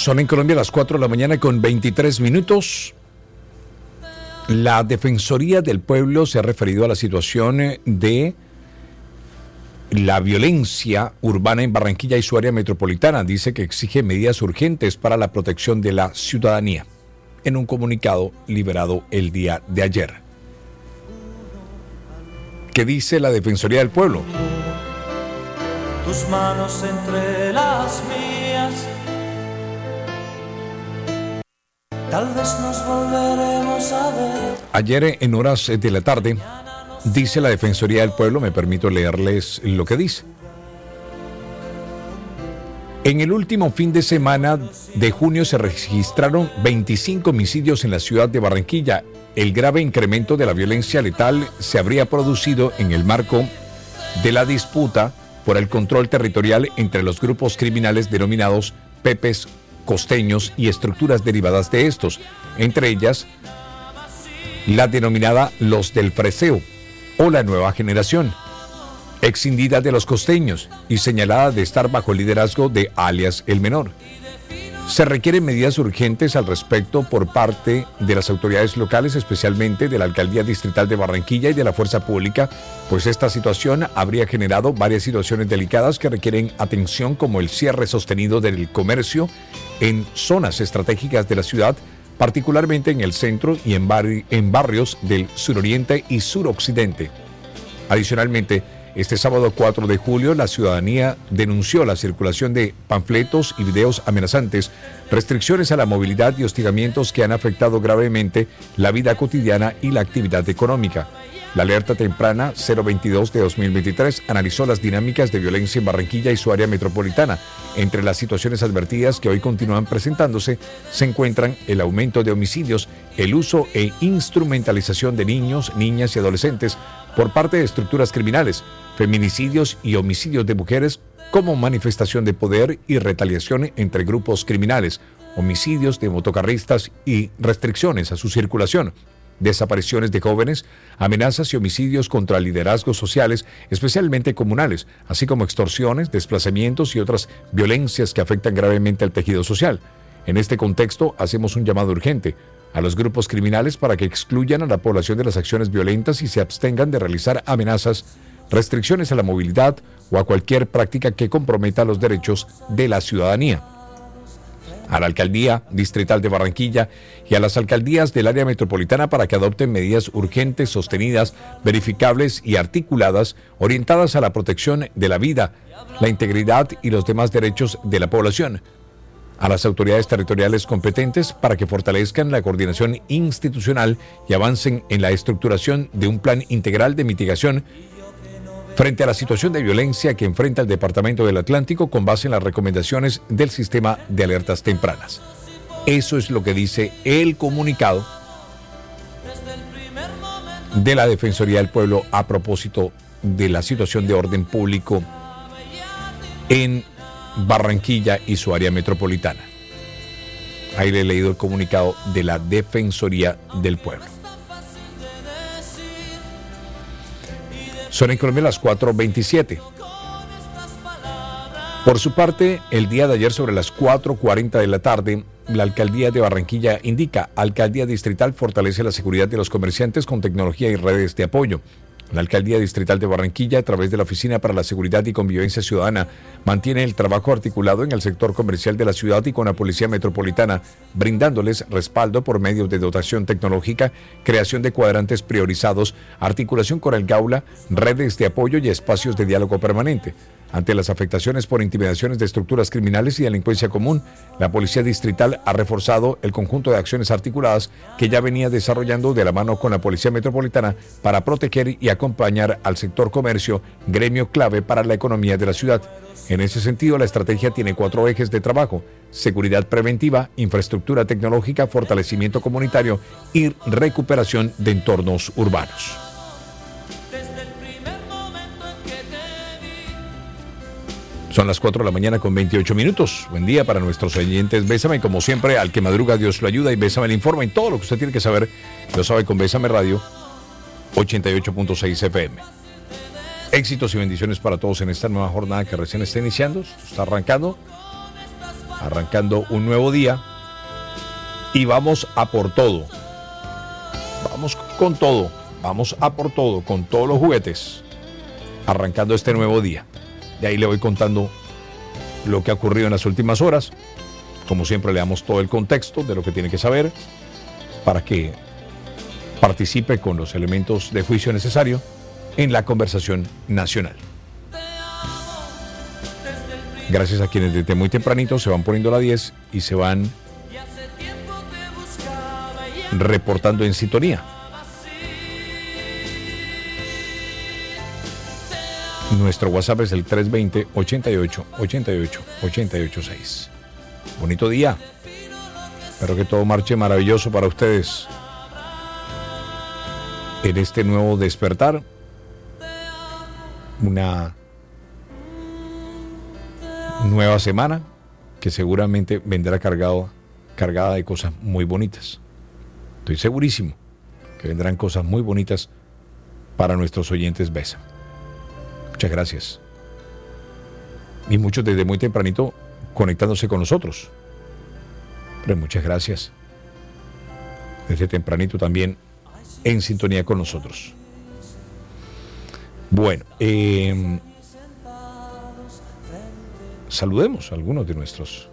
Son en Colombia las 4 de la mañana con 23 minutos. La Defensoría del Pueblo se ha referido a la situación de la violencia urbana en Barranquilla y su área metropolitana. Dice que exige medidas urgentes para la protección de la ciudadanía, en un comunicado liberado el día de ayer. ¿Qué dice la Defensoría del Pueblo? Tus manos entre las mías, tal vez nos volveremos a ver. Ayer en horas de la tarde, dice la Defensoría del Pueblo, me permito leerles lo que dice. En el último fin de semana de junio se registraron 25 homicidios en la ciudad de Barranquilla. El grave incremento de la violencia letal se habría producido en el marco de la disputa por el control territorial entre los grupos criminales denominados pepes costeños y estructuras derivadas de estos, entre ellas la denominada Los del Freseo o la Nueva Generación, excindida de los costeños y señalada de estar bajo el liderazgo de alias El Menor. Se requieren medidas urgentes al respecto por parte de las autoridades locales, especialmente de la Alcaldía Distrital de Barranquilla y de la Fuerza Pública, pues esta situación habría generado varias situaciones delicadas que requieren atención, como el cierre sostenido del comercio en zonas estratégicas de la ciudad, particularmente en el centro y en barrios del suroriente y suroccidente. Adicionalmente, este sábado 4 de julio, la ciudadanía denunció la circulación de panfletos y videos amenazantes, restricciones a la movilidad y hostigamientos que han afectado gravemente la vida cotidiana y la actividad económica. La alerta temprana 022 de 2023 analizó las dinámicas de violencia en Barranquilla y su área metropolitana. Entre las situaciones advertidas que hoy continúan presentándose se encuentran el aumento de homicidios, el uso e instrumentalización de niños, niñas y adolescentes por parte de estructuras criminales, feminicidios y homicidios de mujeres como manifestación de poder y retaliación entre grupos criminales, homicidios de motocarristas y restricciones a su circulación, desapariciones de jóvenes, amenazas y homicidios contra liderazgos sociales, especialmente comunales, así como extorsiones, desplazamientos y otras violencias que afectan gravemente al tejido social. En este contexto, hacemos un llamado urgente a los grupos criminales para que excluyan a la población de las acciones violentas y se abstengan de realizar amenazas, restricciones a la movilidad o a cualquier práctica que comprometa los derechos de la ciudadanía. A la Alcaldía Distrital de Barranquilla y a las alcaldías del área metropolitana para que adopten medidas urgentes, sostenidas, verificables y articuladas, orientadas a la protección de la vida, la integridad y los demás derechos de la población. A las autoridades territoriales competentes para que fortalezcan la coordinación institucional y avancen en la estructuración de un plan integral de mitigación frente a la situación de violencia que enfrenta el Departamento del Atlántico con base en las recomendaciones del sistema de alertas tempranas. Eso es lo que dice el comunicado de la Defensoría del Pueblo a propósito de la situación de orden público en Barranquilla y su área metropolitana. Ahí le he leído el comunicado de la Defensoría del Pueblo. Son en Colombia las 4:27. Por su parte, el día de ayer sobre las 4:40 de la tarde, la Alcaldía de Barranquilla indica: Alcaldía Distrital fortalece la seguridad de los comerciantes con tecnología y redes de apoyo. La Alcaldía Distrital de Barranquilla, a través de la Oficina para la Seguridad y Convivencia Ciudadana, mantiene el trabajo articulado en el sector comercial de la ciudad y con la Policía Metropolitana, brindándoles respaldo por medio de dotación tecnológica, creación de cuadrantes priorizados, articulación con el Gaula, redes de apoyo y espacios de diálogo permanente. Ante las afectaciones por intimidaciones de estructuras criminales y delincuencia común, la Policía Distrital ha reforzado el conjunto de acciones articuladas que ya venía desarrollando de la mano con la Policía Metropolitana para proteger y acompañar al sector comercio, gremio clave para la economía de la ciudad. En ese sentido, la estrategia tiene 4 ejes de trabajo: seguridad preventiva, infraestructura tecnológica, fortalecimiento comunitario y recuperación de entornos urbanos. Son las 4 de la mañana con 28 minutos. Buen día para nuestros oyentes. Bésame, como siempre, al que madruga Dios lo ayuda, y Bésame le informa en todo lo que usted tiene que saber. Lo sabe con Bésame Radio 88.6 FM. Éxitos y bendiciones para todos en esta nueva jornada que recién está iniciando, está arrancando. arrancando un nuevo día y vamos a por todo. Vamos con todo, vamos a por todo, con todos los juguetes, arrancando este nuevo día. De ahí le voy contando lo que ha ocurrido en las últimas horas. Como siempre, le damos todo el contexto de lo que tiene que saber para que participe con los elementos de juicio necesarios en la conversación nacional. Gracias a quienes desde muy tempranito se van poniendo la 10 y se van reportando en sintonía. Nuestro WhatsApp es el 320-88-88-886. Bonito día. Espero que todo marche maravilloso para ustedes en este nuevo despertar. Una nueva semana que seguramente vendrá cargada de cosas muy bonitas. Estoy segurísimo que vendrán cosas muy bonitas para nuestros oyentes Besa. Muchas gracias. Y muchos desde muy tempranito conectándose con nosotros. Pero muchas gracias. Desde tempranito también en sintonía con nosotros. Bueno, saludemos a algunos de nuestros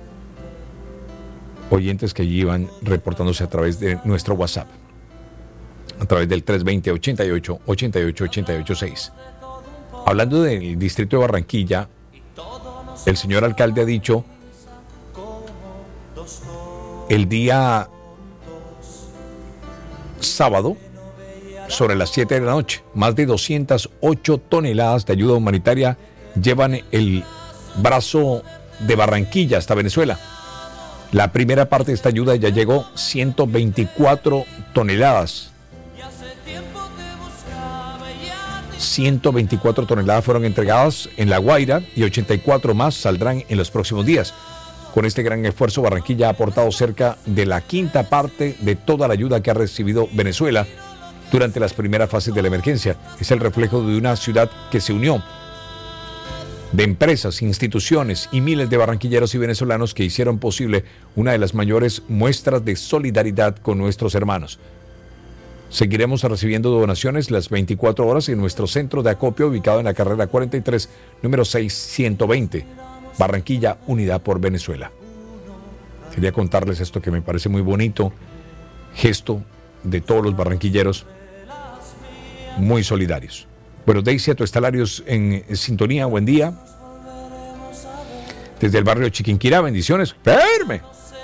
oyentes que allí van reportándose a través de nuestro WhatsApp, a través del 320-88-88-886. Hablando del distrito de Barranquilla, el señor alcalde ha dicho el día sábado, sobre las 7 de la noche, más de 208 toneladas de ayuda humanitaria llevan el brazo de Barranquilla hasta Venezuela. La primera parte de esta ayuda ya llegó, 124 toneladas. 124 toneladas fueron entregadas en La Guaira y 84 más saldrán en los próximos días. Con este gran esfuerzo, Barranquilla ha aportado cerca de la quinta parte de toda la ayuda que ha recibido Venezuela durante las primeras fases de la emergencia. Es el reflejo de una ciudad que se unió, de empresas, instituciones y miles de barranquilleros y venezolanos que hicieron posible una de las mayores muestras de solidaridad con nuestros hermanos. Seguiremos recibiendo donaciones las 24 horas en nuestro centro de acopio ubicado en la carrera 43, número 6120, Barranquilla, Unidad por Venezuela. Quería contarles esto que me parece muy bonito, gesto de todos los barranquilleros, muy solidarios. Bueno, Daisy Atuestalarios en sintonía, buen día. Desde el barrio Chiquinquirá, bendiciones. ¡Firme!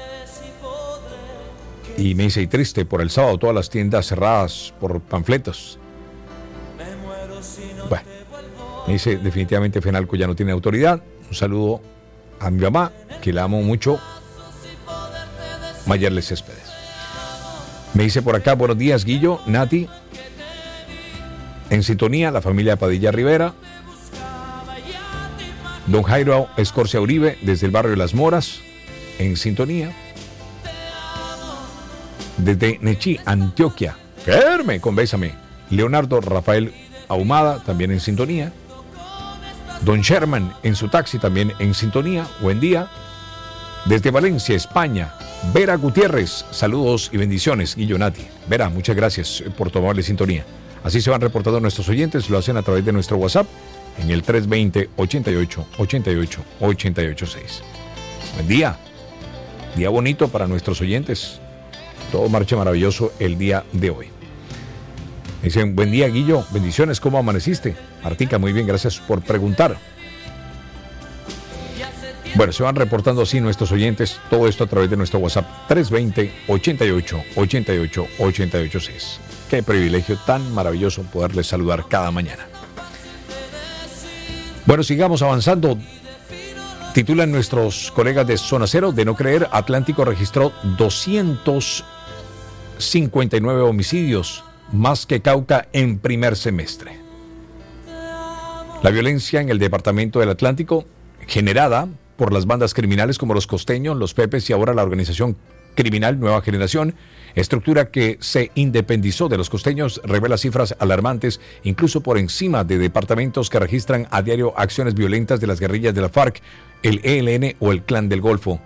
Y me dice, y triste, por el sábado todas las tiendas cerradas por panfletos. Bueno, me dice, definitivamente Fenalco ya no tiene autoridad. Un saludo a mi mamá, que la amo mucho, Mayerle Céspedes. Me dice por acá, buenos días, Guillo, Nati. En sintonía, la familia Padilla Rivera. Don Jairo Escorcia Uribe, desde el barrio de Las Moras, en sintonía. Desde Nechí, Antioquia, firme con Bésame. Leonardo Rafael Ahumada, también en sintonía. Don Sherman, en su taxi, también en sintonía. Buen día. Desde Valencia, España, Vera Gutiérrez, saludos y bendiciones, Guillo, Nati. Vera, muchas gracias por tu amable sintonía. Así se van reportando nuestros oyentes, lo hacen a través de nuestro WhatsApp en el 320-88-88-886. Buen día, día bonito para nuestros oyentes, todo marcha maravilloso el día de hoy. Dicen, buen día, Guillo, bendiciones, ¿cómo amaneciste? Martica, muy bien, gracias por preguntar. Bueno, se van reportando así nuestros oyentes, todo esto a través de nuestro WhatsApp 320-88-88-886. Qué privilegio tan maravilloso poderles saludar cada mañana. Bueno, sigamos avanzando. Titulan nuestros colegas de Zona Cero, de no creer, Atlántico registró 259 homicidios, más que Cauca en primer semestre. La violencia en el departamento del Atlántico, generada por las bandas criminales como los Costeños, los Pepes y ahora la organización criminal nueva generación, estructura que se independizó de los costeños, revela cifras alarmantes, incluso por encima de departamentos que registran a diario acciones violentas de las guerrillas de la FARC, el ELN o el Clan del Golfo.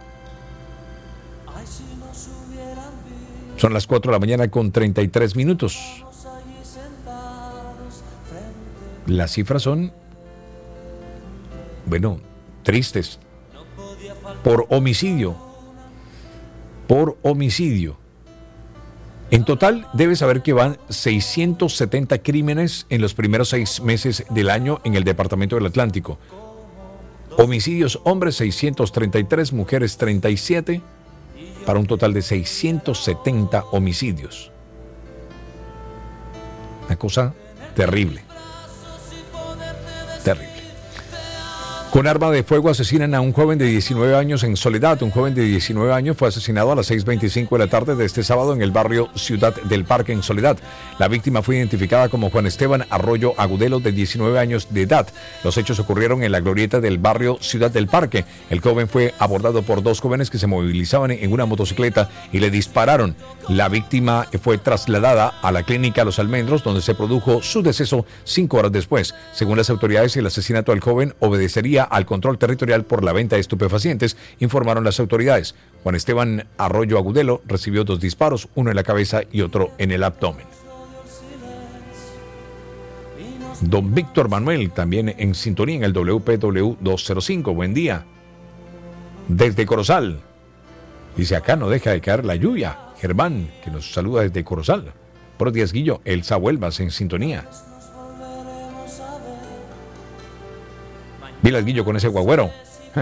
Son las 4 de la mañana con 33 minutos. Las cifras son, bueno, tristes. Por homicidio. En total, debes saber que van 670 crímenes en los primeros 6 meses del año en el departamento del Atlántico. Homicidios hombres 633, mujeres 37, para un total de 670 homicidios. Una cosa terrible. Terrible. Con arma de fuego asesinan a un joven de 19 años en Soledad. Un joven de 19 años fue asesinado a las 6:25 de la tarde de este sábado en el barrio Ciudad del Parque, en Soledad. La víctima fue identificada como Juan Esteban Arroyo Agudelo, de 19 años de edad. Los hechos ocurrieron en la glorieta del barrio Ciudad del Parque. El joven fue abordado por 2 jóvenes que se movilizaban en una motocicleta y le dispararon. La víctima fue trasladada a la clínica Los Almendros, donde se produjo su deceso 5 horas después. Según las autoridades, el asesinato del joven obedecería al control territorial por la venta de estupefacientes, informaron las autoridades. Juan Esteban Arroyo Agudelo recibió 2 disparos, uno en la cabeza y otro en el abdomen. Don Víctor Manuel, también en sintonía en el WPW 205. Buen día. Desde Corozal. Dice, acá no deja de caer la lluvia. Germán, que nos saluda desde Corozal. Buenos días, Guillo. Elsa Huelvas en sintonía. Vilas, Guillo, con ese guagüero.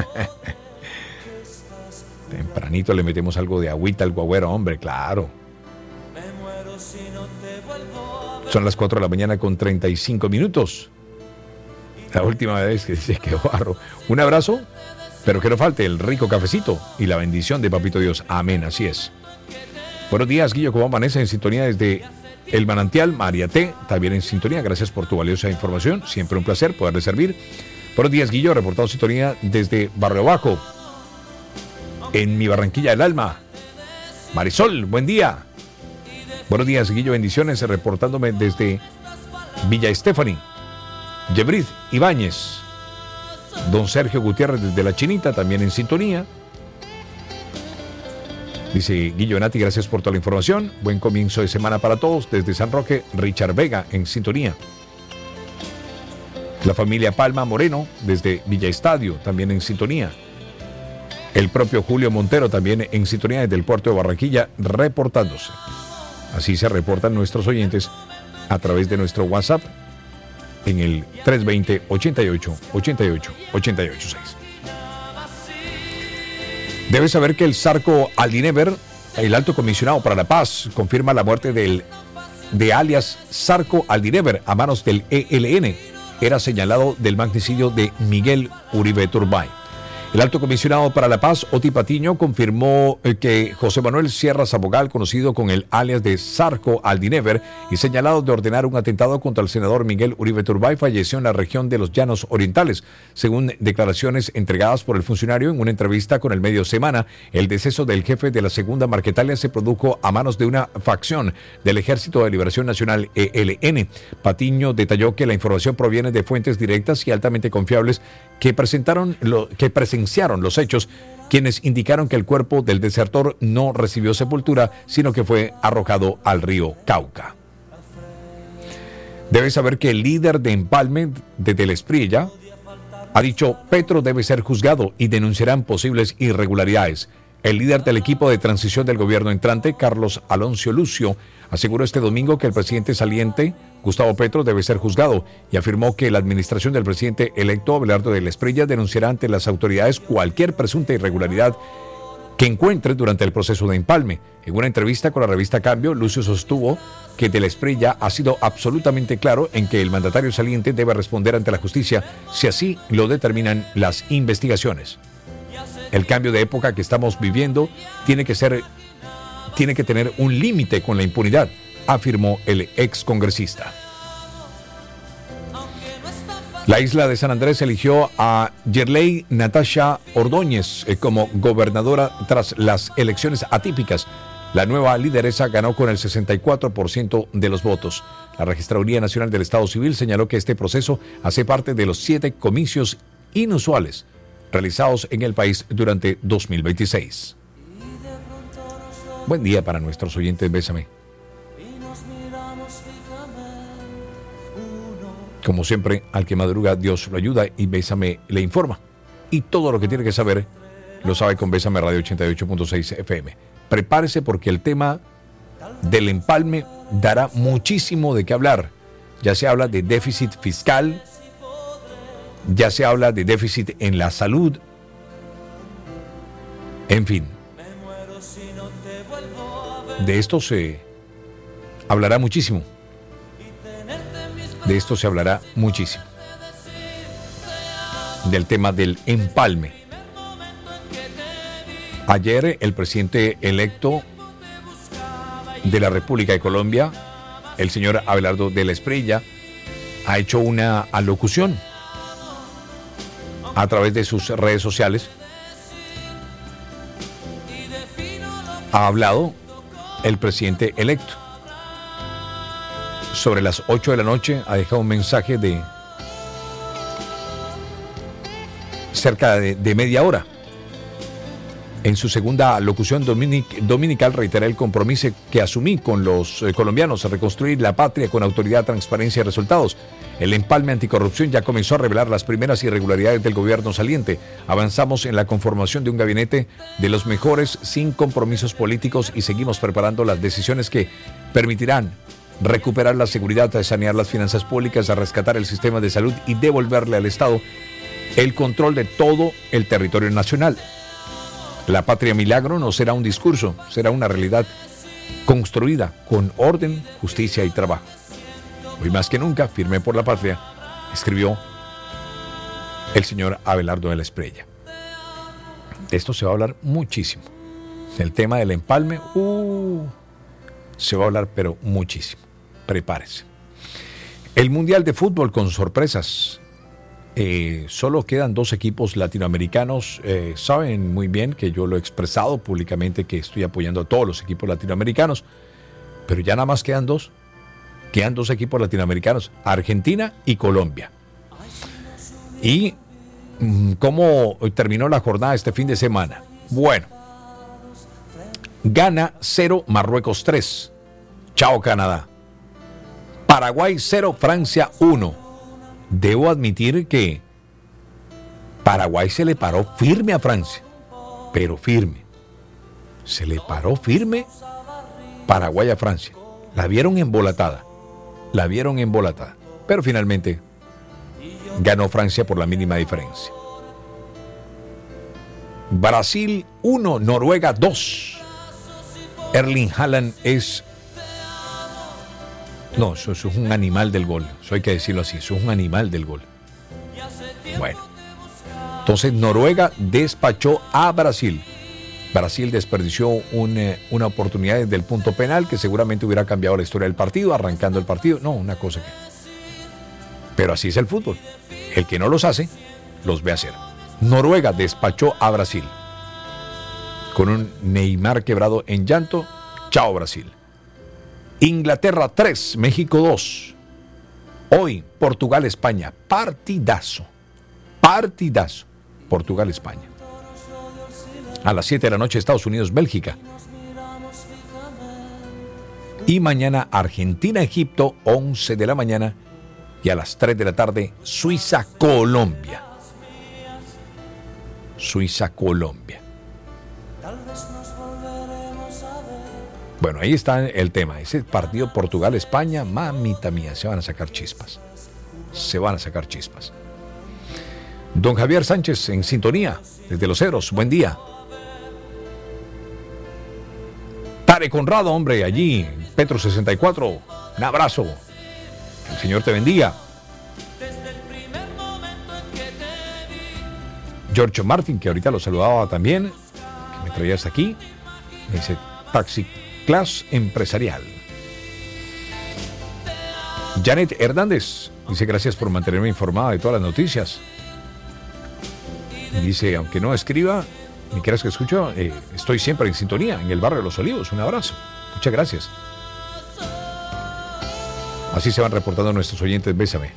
Tempranito le metemos algo de agüita al guagüero, hombre, claro. Son las 4 de la mañana con 35 minutos. La última vez que dice que barro. Un abrazo, pero que no falte el rico cafecito y la bendición de Papito Dios. Amén, así es. Buenos días, Guillo, ¿cómo amanece? En sintonía desde El Manantial, María T. También en sintonía, gracias por tu valiosa información. Siempre un placer poderle servir. Buenos días, Guillo, reportado sintonía desde Barrio Bajo, en mi Barranquilla del Alma. Marisol, buen día. Buenos días, Guillo, bendiciones, reportándome desde Villa Estefani. Yebrid Ibáñez. Don Sergio Gutiérrez desde La Chinita, también en sintonía. Dice Guillo Nati, gracias por toda la información. Buen comienzo de semana para todos. Desde San Roque, Richard Vega en sintonía. La familia Palma Moreno, desde Villa Estadio, también en sintonía. El propio Julio Montero, también en sintonía desde el puerto de Barranquilla, reportándose. Así se reportan nuestros oyentes a través de nuestro WhatsApp en el 320-88-88-886. Debes saber que el Zarco Aldinever, el alto comisionado para la paz, confirma la muerte de alias Zarco Aldinever a manos del ELN. Era señalado del magnicidio de Miguel Uribe Turbay. El alto comisionado para la paz, Oti Patiño, confirmó que José Manuel Sierra Sabogal, conocido con el alias de Zarco Aldinever y señalado de ordenar un atentado contra el senador Miguel Uribe Turbay, falleció en la región de los Llanos Orientales. Según declaraciones entregadas por el funcionario en una entrevista con el medio Semana, el deceso del jefe de la Segunda Marquetalia se produjo a manos de una facción del Ejército de Liberación Nacional, ELN. Patiño detalló que la información proviene de fuentes directas y altamente confiables que presenciaron los hechos, quienes indicaron que el cuerpo del desertor no recibió sepultura, sino que fue arrojado al río Cauca. Debes saber que el líder de Empalme de Telesprilla ha dicho: Petro debe ser juzgado y denunciarán posibles irregularidades. El líder del equipo de transición del gobierno entrante, Carlos Alonso Lucio, aseguró este domingo que el presidente saliente, Gustavo Petro, debe ser juzgado y afirmó que la administración del presidente electo, Abelardo de la Espriella, denunciará ante las autoridades cualquier presunta irregularidad que encuentre durante el proceso de empalme. En una entrevista con la revista Cambio, Lucio sostuvo que de la Espriella ha sido absolutamente claro en que el mandatario saliente debe responder ante la justicia si así lo determinan las investigaciones. El cambio de época que estamos viviendo tiene que tener un límite con la impunidad, afirmó el excongresista. La isla de San Andrés eligió a Yerley Natasha Ordóñez como gobernadora tras las elecciones atípicas. La nueva lideresa ganó con el 64% de los votos. La Registraduría Nacional del Estado Civil señaló que este proceso hace parte de los 7 comicios inusuales realizados en el país durante 2026. Buen día para nuestros oyentes, Bésame. Como siempre, al que madruga, Dios lo ayuda y Bésame le informa. Y todo lo que tiene que saber, lo sabe con Bésame Radio 88.6 FM. Prepárese porque el tema del empalme dará muchísimo de qué hablar. Ya se habla de déficit fiscal, ya se habla de déficit en la salud, en fin. De esto se hablará muchísimo. De esto se hablará muchísimo. Del tema del empalme. Ayer el presidente electo de la República de Colombia, el señor Abelardo de la Espriella, ha hecho una alocución a través de sus redes sociales. Ha hablado el presidente electo. Sobre las 8 de la noche ha dejado un mensaje de cerca de media hora. En su segunda alocución dominical reiteré el compromiso que asumí con los colombianos a reconstruir la patria con autoridad, transparencia y resultados. El empalme anticorrupción ya comenzó a revelar las primeras irregularidades del gobierno saliente. Avanzamos en la conformación de un gabinete de los mejores sin compromisos políticos y seguimos preparando las decisiones que permitirán recuperar la seguridad, sanear las finanzas públicas, a rescatar el sistema de salud y devolverle al Estado el control de todo el territorio nacional. La patria milagro no será un discurso, será una realidad construida con orden, justicia y trabajo. Hoy más que nunca, firme por la patria, escribió el señor Abelardo de la Espriella. De esto se va a hablar muchísimo. Del tema del empalme, se va a hablar pero muchísimo. Prepárese. El Mundial de Fútbol con sorpresas. Solo quedan 2 equipos latinoamericanos. Saben muy bien que yo lo he expresado públicamente que estoy apoyando a todos los equipos latinoamericanos, pero ya nada más quedan 2. Quedan 2 equipos latinoamericanos, Argentina y Colombia. ¿Y cómo terminó la jornada este fin de semana? Bueno, Ghana 0, Marruecos 3. Chao Canadá. Paraguay 0, Francia 1. Debo admitir que Paraguay se le paró firme a Francia, pero firme. Se le paró firme Paraguay a Francia. La vieron embolatada, pero finalmente ganó Francia por la mínima diferencia. Brasil 1, Noruega 2. Erling Haaland es un animal del gol. Eso hay que decirlo así, eso es un animal del gol. Bueno, entonces Noruega despachó a Brasil. Brasil desperdició una oportunidad desde el punto penal que seguramente hubiera cambiado la historia del partido, arrancando el partido. No, una cosa que... Pero así es el fútbol. El que no los hace, los ve hacer. Noruega despachó a Brasil. Con un Neymar quebrado en llanto, chao Brasil. Inglaterra 3, México 2. Hoy, Portugal-España. Partidazo. Portugal-España. A las 7 de la noche, Estados Unidos-Bélgica. Y mañana, Argentina-Egipto, 11 de la mañana. Y a las 3 de la tarde, Suiza-Colombia. Bueno, ahí está el tema. Ese partido Portugal-España, mamita mía, se van a sacar chispas. Don Javier Sánchez en sintonía desde Los Ceros. Buen día. Tare Conrado, hombre, allí, Petro 64. Un abrazo. El Señor te bendiga. George Martin, que ahorita lo saludaba también, que me traías aquí. Me dice Taxi Class Empresarial. Janet Hernández, Dice, gracias por mantenerme informada de todas las noticias. Dice, aunque no escriba, ni quieras que escucho, estoy siempre en sintonía en el barrio de Los Olivos. Un abrazo. Muchas gracias. Así se van reportando nuestros oyentes. Bésame.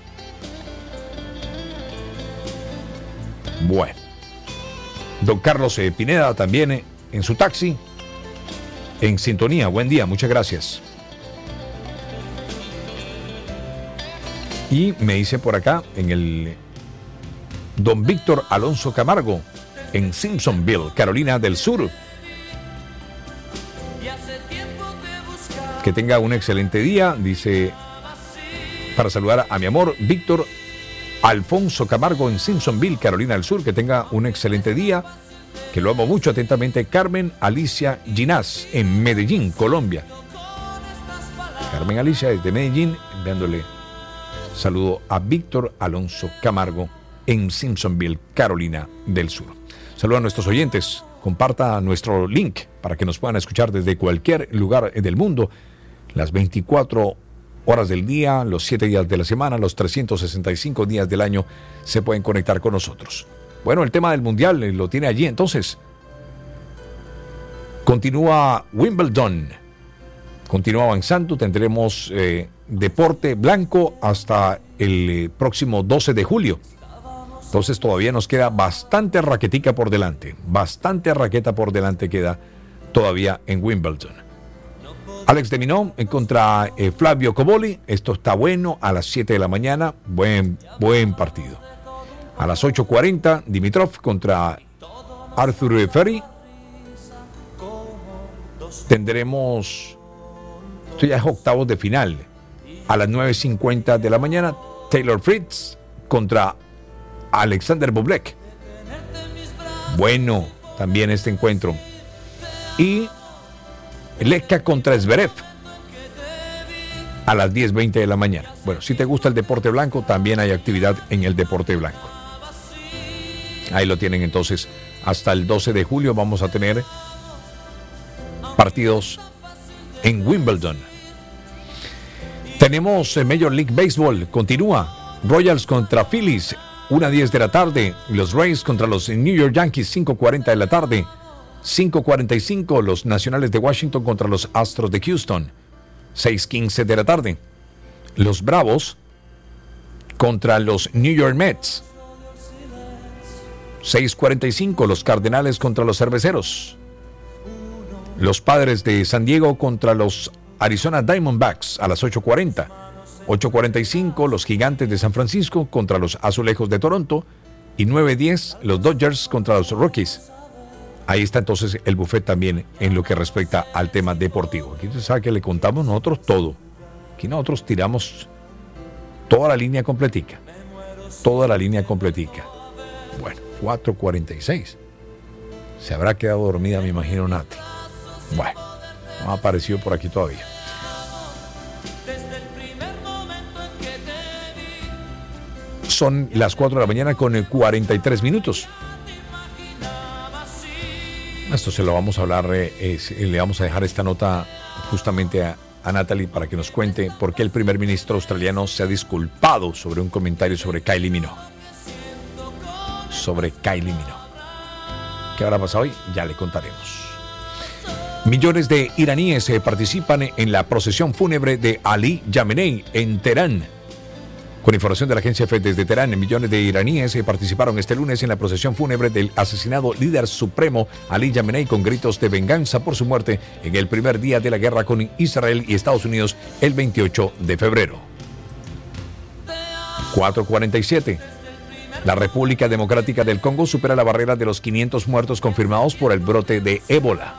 Bueno. Don Carlos Pineda también en su taxi. En sintonía. Buen día. Muchas gracias. Y me dice por acá en el Don Víctor Alonso Camargo en Simpsonville, Carolina del Sur. Que tenga un excelente día, dice, para saludar a mi amor Víctor Alfonso Camargo en Simpsonville, Carolina del Sur. Que tenga un excelente día, que lo amo mucho. Atentamente, Carmen Alicia Ginás en Medellín, Colombia. Carmen Alicia desde Medellín, enviándole saludo a Víctor Alonso Camargo en Simpsonville, Carolina del Sur. Saludos a nuestros oyentes. Comparta nuestro link para que nos puedan escuchar desde cualquier lugar del mundo, las 24 horas del día, los 7 días de la semana, los 365 días del año se pueden conectar con nosotros. Bueno, el tema del Mundial lo tiene allí entonces. Continúa Wimbledon. Continúa avanzando. Tendremos deporte blanco hasta el próximo 12 de julio. Entonces todavía nos queda bastante raquetica por delante. Bastante raqueta por delante queda todavía en Wimbledon. Alex de Minaur contra Flavio Cobolli. Esto está bueno a las 7 de la mañana. Buen partido. A las 8:40 Dimitrov contra Arthur Ferry. Tendremos, esto ya es octavos de final. A las 9:50 de la mañana Taylor Fritz contra Alexander Bublik. Bueno, también este encuentro. Y Leka contra Zverev a las 10:20 de la mañana. Bueno, si te gusta el deporte blanco, también hay actividad en el deporte blanco. Ahí lo tienen entonces. Hasta el 12 de julio vamos a tener partidos en Wimbledon. Tenemos Major League Baseball. Continúa. Royals contra Phillies, 1:10 de la tarde. Los Rays contra los New York Yankees, 5:40 de la tarde. 5:45 los Nacionales de Washington contra los Astros de Houston. 6:15 de la tarde. Los Bravos contra los New York Mets. 6:45 los Cardenales contra los Cerveceros. Los Padres de San Diego contra los Arizona Diamondbacks a las 8:40. 8:45 los Gigantes de San Francisco contra los Azulejos de Toronto. Y 9:10 los Dodgers contra los Rockies. Ahí está entonces el buffet también en lo que respecta al tema deportivo. Aquí usted sabe que le contamos nosotros todo. Aquí nosotros tiramos toda la línea completica. Toda la línea completica. Bueno, 4:46. Se habrá quedado dormida, me imagino, Nati. Bueno, no ha aparecido por aquí todavía. Son las 4 de la mañana con 43 minutos. Esto se lo vamos a hablar, le vamos a dejar esta nota justamente a Natalie para que nos cuente por qué el primer ministro australiano se ha disculpado sobre un comentario sobre Kylie Minogue. Sobre Kylie Minogue. ¿Qué habrá pasado hoy? Ya le contaremos. Millones de iraníes participan en la procesión fúnebre de Ali Khamenei en Teherán. Con información de la agencia EFE desde Teherán, millones de iraníes participaron este lunes en la procesión fúnebre del asesinado líder supremo Ali Khamenei con gritos de venganza por su muerte en el primer día de la guerra con Israel y Estados Unidos el 28 de febrero. 4:47. La República Democrática del Congo supera la barrera de los 500 muertos confirmados por el brote de ébola.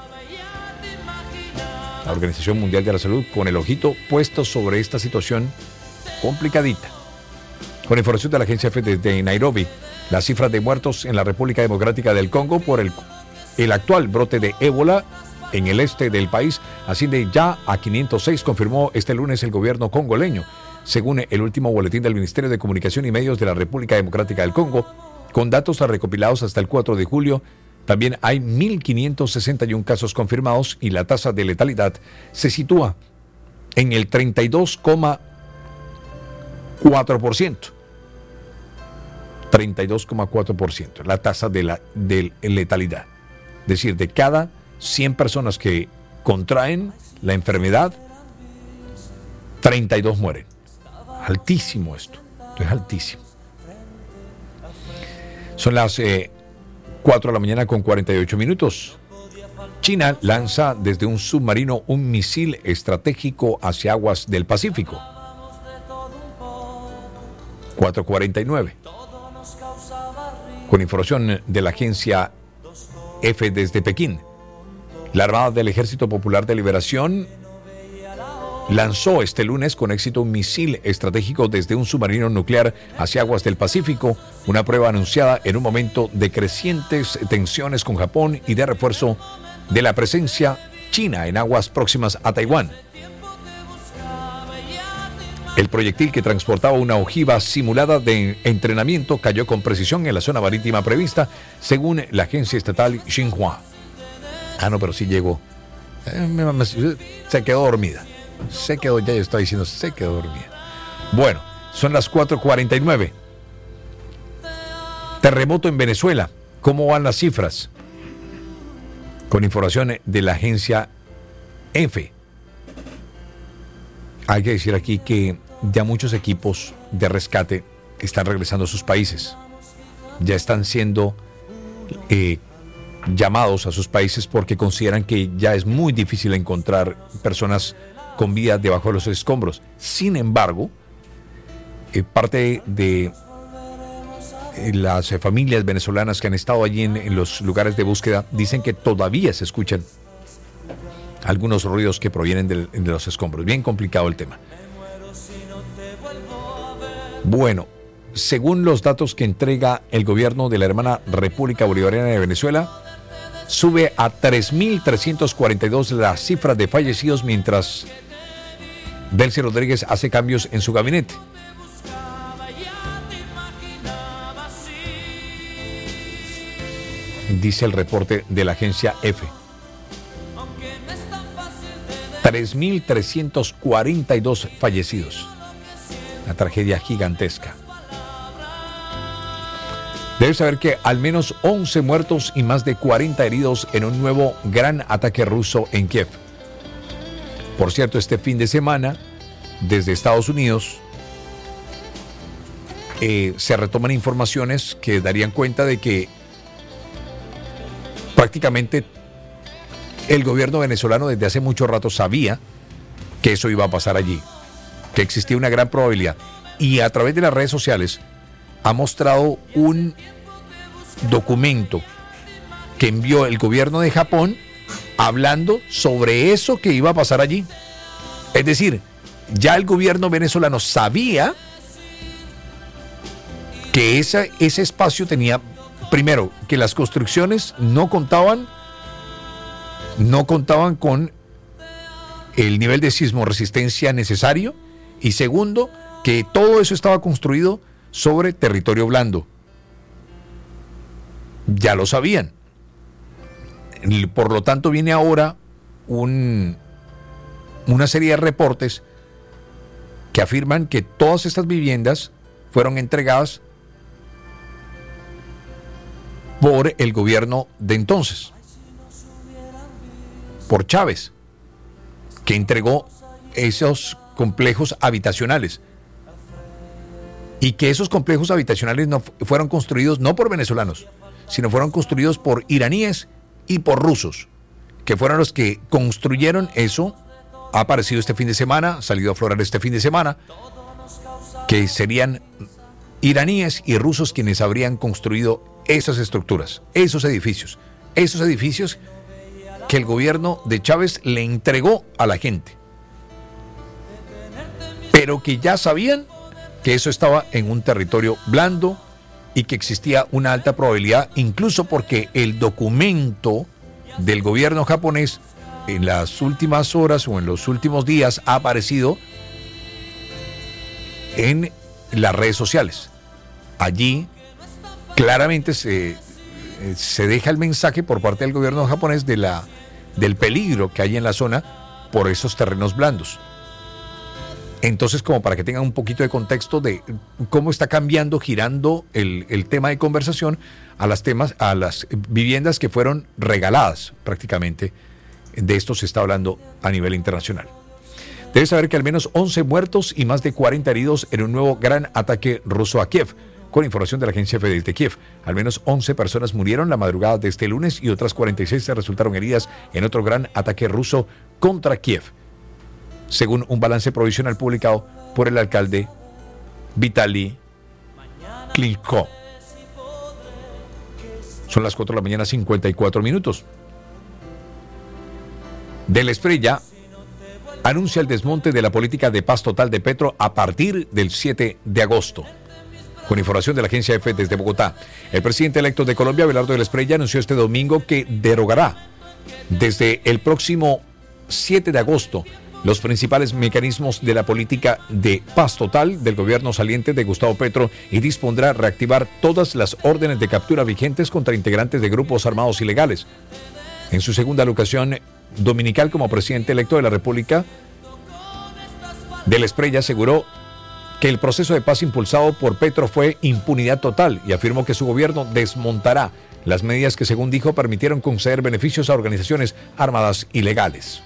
La Organización Mundial de la Salud con el ojito puesto sobre esta situación complicadita. Con información de la agencia EFE desde Nairobi, las cifras de muertos en la República Democrática del Congo por el actual brote de ébola en el este del país asciende ya a 506, confirmó este lunes el gobierno congoleño. Según el último boletín del Ministerio de Comunicación y Medios de la República Democrática del Congo, con datos recopilados hasta el 4 de julio, también hay 1.561 casos confirmados y la tasa de letalidad se sitúa en el 32,4%. 4%. 32,4%, la tasa de letalidad. Es decir, de cada 100 personas que contraen la enfermedad, 32 mueren. Altísimo esto es altísimo. Son las 4 de la mañana con 48 minutos. China lanza desde un submarino un misil estratégico hacia aguas del Pacífico. 4:49. Con información de la agencia EFE desde Pekín, la Armada del Ejército Popular de Liberación lanzó este lunes con éxito un misil estratégico desde un submarino nuclear hacia aguas del Pacífico, una prueba anunciada en un momento de crecientes tensiones con Japón y de refuerzo de la presencia china en aguas próximas a Taiwán. El proyectil, que transportaba una ojiva simulada de entrenamiento, cayó con precisión en la zona marítima prevista, según la agencia estatal Xinhua. No, pero sí llegó. Se quedó dormida. Se quedó dormida. Bueno, son las 4:49. Terremoto en Venezuela. ¿Cómo van las cifras? Con información de la agencia EFE. Hay que decir aquí que ya muchos equipos de rescate están regresando a sus países. Ya están siendo llamados a sus países porque consideran que ya es muy difícil encontrar personas con vida debajo de los escombros. Sin embargo, parte de las familias venezolanas que han estado allí en los lugares de búsqueda dicen que todavía se escuchan algunos ruidos que provienen de los escombros. Bien complicado el tema. Bueno, según los datos que entrega el gobierno de la hermana República Bolivariana de Venezuela, sube a 3.342 la cifra de fallecidos mientras Delcy Rodríguez hace cambios en su gabinete. Dice el reporte de la agencia EFE. 3.342 fallecidos. Una tragedia gigantesca. Debes saber que al menos 11 muertos y más de 40 heridos en un nuevo gran ataque ruso en Kiev. Por cierto, este fin de semana, desde Estados Unidos, se retoman informaciones que darían cuenta de que prácticamente el gobierno venezolano desde hace mucho rato sabía que eso iba a pasar allí, que existía una gran probabilidad, y a través de las redes sociales ha mostrado un documento que envió el gobierno de Japón hablando sobre eso que iba a pasar allí. Es decir, ya el gobierno venezolano sabía que ese espacio tenía, primero, que las construcciones no contaban con el nivel de sismoresistencia necesario, y segundo, que todo eso estaba construido sobre territorio blando. Ya lo sabían. Por lo tanto, viene ahora una serie de reportes que afirman que todas estas viviendas fueron entregadas por el gobierno de entonces, por Chávez, que entregó esos complejos habitacionales, y que esos complejos habitacionales no fueron construidos no por venezolanos, sino fueron construidos por iraníes y por rusos, que fueron los que construyeron eso. Ha aparecido este fin de semana, ha salido a aflorar este fin de semana, que serían iraníes y rusos quienes habrían construido esas estructuras, esos edificios que el gobierno de Chávez le entregó a la gente, pero que ya sabían que eso estaba en un territorio blando y que existía una alta probabilidad, incluso porque el documento del gobierno japonés en las últimas horas o en los últimos días ha aparecido en las redes sociales. Allí claramente se deja el mensaje por parte del gobierno japonés del peligro que hay en la zona por esos terrenos blandos. Entonces, como para que tengan un poquito de contexto de cómo está cambiando, girando el tema de conversación a las viviendas que fueron regaladas prácticamente. De esto se está hablando a nivel internacional. Debes saber que al menos 11 muertos y más de 40 heridos en un nuevo gran ataque ruso a Kiev. Con información de la agencia EFE de Kiev, al menos 11 personas murieron la madrugada de este lunes y otras 46 resultaron heridas en otro gran ataque ruso contra Kiev, según un balance provisional publicado por el alcalde Vitaly Klitschko. Son las 4 de la mañana, 54 minutos. Del Espriella anuncia el desmonte de la política de paz total de Petro a partir del 7 de agosto. Con información de la agencia EFE desde Bogotá, el presidente electo de Colombia, Abelardo del Espriella, anunció este domingo que derogará desde el próximo 7 de agosto los principales mecanismos de la política de paz total del gobierno saliente de Gustavo Petro y dispondrá reactivar todas las órdenes de captura vigentes contra integrantes de grupos armados ilegales. En su segunda locución dominical como presidente electo de la República, del Espriella aseguró que el proceso de paz impulsado por Petro fue impunidad total y afirmó que su gobierno desmontará las medidas que, según dijo, permitieron conceder beneficios a organizaciones armadas ilegales.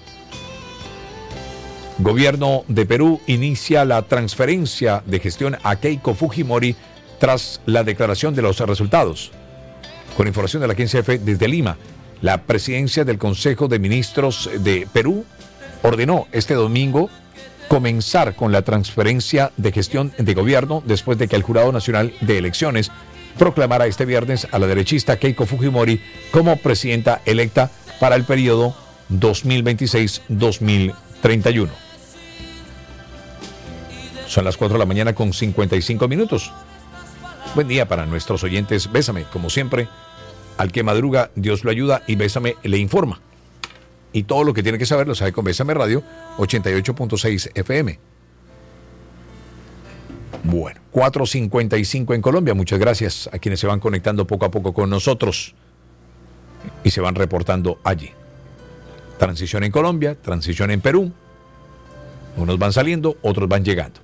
Gobierno de Perú inicia la transferencia de gestión a Keiko Fujimori tras la declaración de los resultados. Con información de la agencia EFE desde Lima, la presidencia del Consejo de Ministros de Perú ordenó este domingo comenzar con la transferencia de gestión de gobierno después de que el Jurado Nacional de Elecciones proclamara este viernes a la derechista Keiko Fujimori como presidenta electa para el periodo 2026-2031. Son las 4 de la mañana con 55 minutos. Buen día para nuestros oyentes. Bésame, como siempre, al que madruga, Dios lo ayuda y Bésame le informa. Y todo lo que tiene que saber lo sabe con Bésame Radio 88.6 FM. Bueno, 4:55 en Colombia. Muchas gracias a quienes se van conectando poco a poco con nosotros y se van reportando allí. Transición en Colombia, transición en Perú. Unos van saliendo, otros van llegando.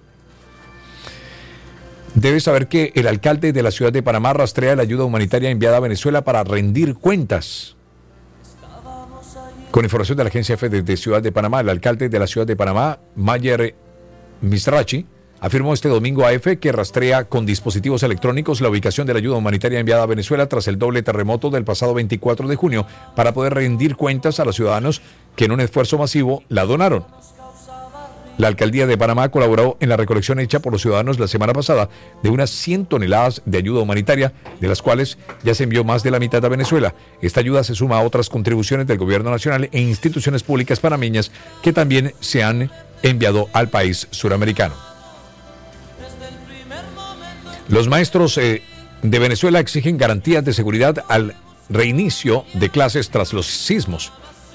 Debes saber que el alcalde de la ciudad de Panamá rastrea la ayuda humanitaria enviada a Venezuela para rendir cuentas. Con información de la agencia EFE desde Ciudad de Panamá, el alcalde de la ciudad de Panamá, Mayer Misrachi, afirmó este domingo a EFE que rastrea con dispositivos electrónicos la ubicación de la ayuda humanitaria enviada a Venezuela tras el doble terremoto del pasado 24 de junio para poder rendir cuentas a los ciudadanos que en un esfuerzo masivo la donaron. La alcaldía de Panamá colaboró en la recolección hecha por los ciudadanos la semana pasada de unas 100 toneladas de ayuda humanitaria, de las cuales ya se envió más de la mitad a Venezuela. Esta ayuda se suma a otras contribuciones del gobierno nacional e instituciones públicas panameñas que también se han enviado al país suramericano. Los maestros de Venezuela exigen garantías de seguridad al reinicio de clases tras los sismos.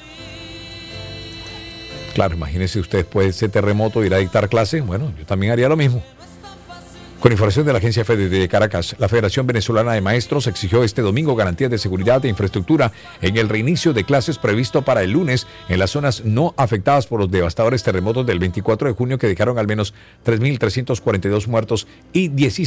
Claro, imagínese usted después de ese terremoto ir a dictar clase. Bueno, yo también haría lo mismo. Con información de la agencia EFE de Caracas, la Federación Venezolana de Maestros exigió este domingo garantías de seguridad e infraestructura en el reinicio de clases previsto para el lunes en las zonas no afectadas por los devastadores terremotos del 24 de junio que dejaron al menos 3.342 muertos y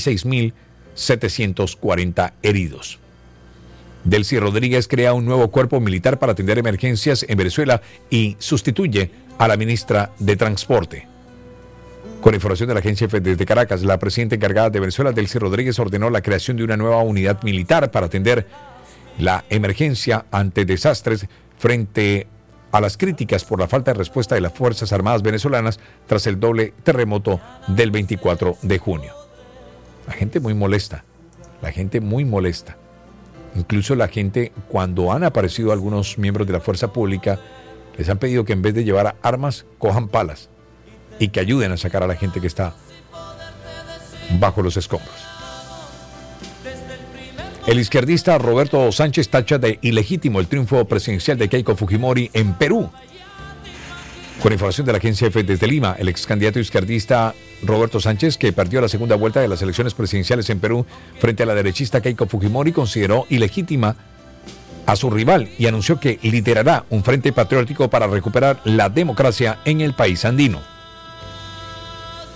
16.740 heridos. Delcy Rodríguez crea un nuevo cuerpo militar para atender emergencias en Venezuela y sustituye a la ministra de Transporte. Con información de la agencia EFE desde Caracas, la presidenta encargada de Venezuela, Delcy Rodríguez, ordenó la creación de una nueva unidad militar para atender la emergencia ante desastres frente a las críticas por la falta de respuesta de las Fuerzas Armadas venezolanas tras el doble terremoto del 24 de junio. La gente muy molesta, Incluso la gente, cuando han aparecido algunos miembros de la fuerza pública, les han pedido que en vez de llevar armas, cojan palas y que ayuden a sacar a la gente que está bajo los escombros. El izquierdista Roberto Sánchez tacha de ilegítimo el triunfo presidencial de Keiko Fujimori en Perú. Con información de la agencia EFE desde Lima, el ex candidato izquierdista Roberto Sánchez, que perdió la segunda vuelta de las elecciones presidenciales en Perú frente a la derechista Keiko Fujimori, consideró ilegítima a su rival y anunció que liderará un frente patriótico para recuperar la democracia en el país andino.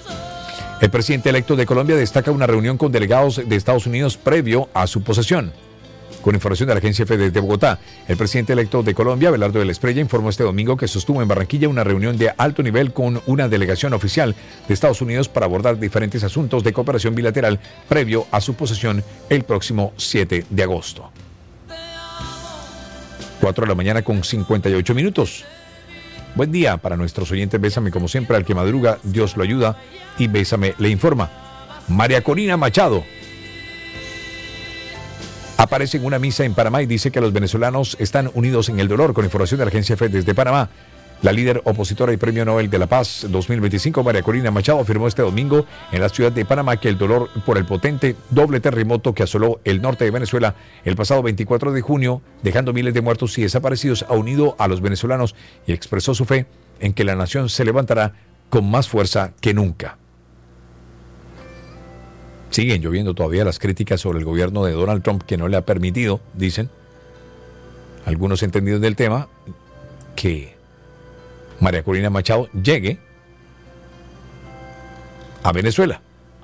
El presidente electo de Colombia destaca una reunión con delegados de Estados Unidos previo a su posesión. Con información de la agencia EFE de Bogotá, el presidente electo de Colombia, Abelardo de la Espriella, informó este domingo que sostuvo en Barranquilla una reunión de alto nivel con una delegación oficial de Estados Unidos para abordar diferentes asuntos de cooperación bilateral previo a su posesión el próximo 7 de agosto. 4 de la mañana con 58 minutos. Buen día para nuestros oyentes. Bésame como siempre al que madruga, Dios lo ayuda y Bésame le informa. María Corina Machado aparece en una misa en Panamá y dice que los venezolanos están unidos en el dolor. Con información de la agencia EFE desde Panamá, la líder opositora y Premio Nobel de la Paz 2025, María Corina Machado, afirmó este domingo en la ciudad de Panamá que el dolor por el potente doble terremoto que asoló el norte de Venezuela el pasado 24 de junio, dejando miles de muertos y desaparecidos, ha unido a los venezolanos y expresó su fe en que la nación se levantará con más fuerza que nunca. Siguen lloviendo todavía las críticas sobre el gobierno de Donald Trump, que no le ha permitido, dicen algunos entendidos del tema, que María Corina Machado llegue a Venezuela.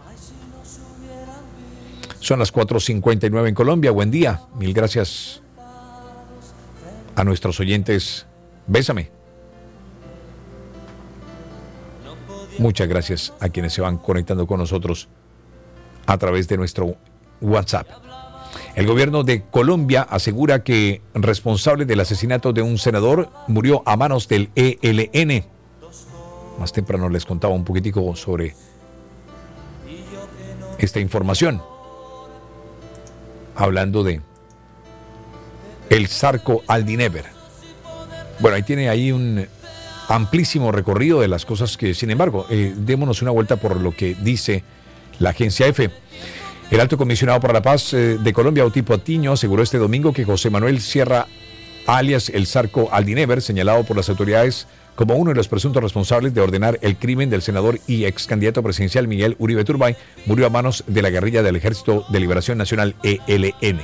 Son las 4:59 en Colombia. Buen día. Mil gracias a nuestros oyentes. Bésame. Muchas gracias a quienes se van conectando con nosotros a través de nuestro WhatsApp. El gobierno de Colombia asegura que responsable del asesinato de un senador murió a manos del ELN. Más temprano les contaba un poquitico sobre esta información, hablando de el Zarco Aldínever. Bueno, ahí tiene un amplísimo recorrido de las cosas que, sin embargo, démonos una vuelta por lo que dice la agencia EFE. El alto comisionado para la paz de Colombia, Oti Patiño, aseguró este domingo que José Manuel Sierra, alias el Zarco Aldínever, señalado por las autoridades como uno de los presuntos responsables de ordenar el crimen del senador y ex candidato presidencial Miguel Uribe Turbay, murió a manos de la guerrilla del Ejército de Liberación Nacional, ELN.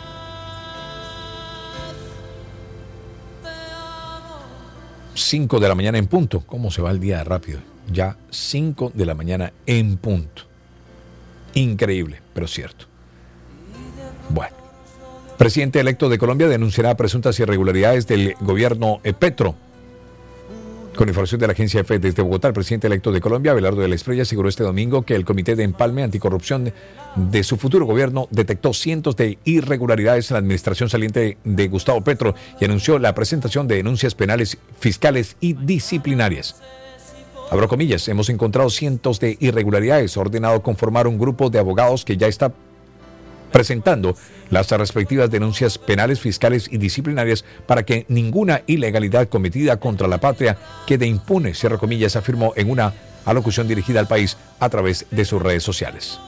Cinco de la mañana en punto. ¿Cómo se va el día rápido? Ya 5 de la mañana en punto. Increíble, pero cierto. Bueno, presidente electo de Colombia denunciará presuntas irregularidades del gobierno Petro. Con información de la agencia EFE desde Bogotá, el presidente electo de Colombia, Abelardo de la Espriella, aseguró este domingo que el Comité de Empalme Anticorrupción de su futuro gobierno detectó cientos de irregularidades en la administración saliente de Gustavo Petro y anunció la presentación de denuncias penales, fiscales y disciplinarias. Abro comillas, hemos encontrado cientos de irregularidades, ordenado conformar un grupo de abogados que ya está presentando las respectivas denuncias penales, fiscales y disciplinarias para que ninguna ilegalidad cometida contra la patria quede impune, cierro comillas, afirmó en una alocución dirigida al país a través de sus redes sociales.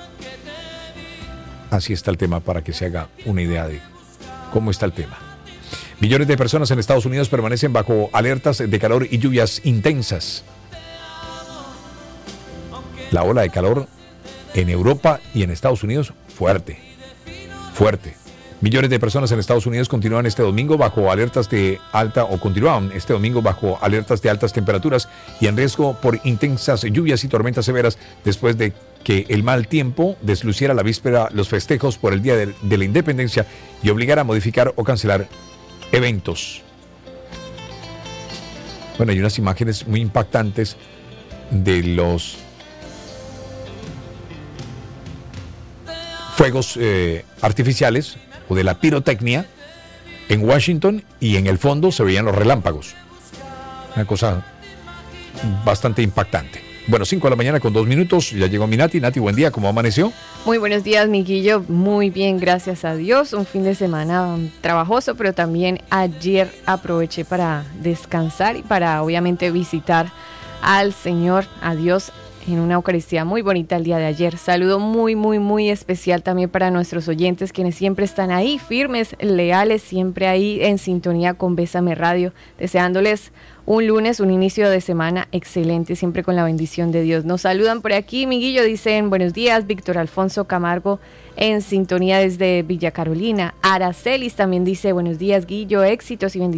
Así está el tema para que se haga una idea de cómo está el tema. Millones de personas en Estados Unidos permanecen bajo alertas de calor y lluvias intensas. La ola de calor en Europa y en Estados Unidos fuerte. Millones de personas en Estados Unidos continuaban este domingo bajo alertas de altas temperaturas y en riesgo por intensas lluvias y tormentas severas después de que el mal tiempo desluciera la víspera los festejos por el Día de la Independencia y obligara a modificar o cancelar eventos. Bueno, hay unas imágenes muy impactantes de los fuegos artificiales o de la pirotecnia en Washington y en el fondo se veían los relámpagos. Una cosa bastante impactante. Bueno, 5 de la mañana con 2 minutos, ya llegó mi Nati. Nati, buen día, ¿cómo amaneció? Muy buenos días, Miguillo, muy bien, gracias a Dios. Un fin de semana trabajoso, pero también ayer aproveché para descansar y para obviamente visitar al Señor, a Dios, en una Eucaristía muy bonita el día de ayer. Saludo muy especial también para nuestros oyentes, quienes siempre están ahí, firmes, leales, siempre ahí en sintonía con Bésame Radio, deseándoles un lunes, un inicio de semana excelente, siempre con la bendición de Dios. Nos saludan por aquí, Miguillo, dicen buenos días, Víctor Alfonso Camargo en sintonía desde Villa Carolina. Aracelis también dice buenos días, Guillo, éxitos y bendiciones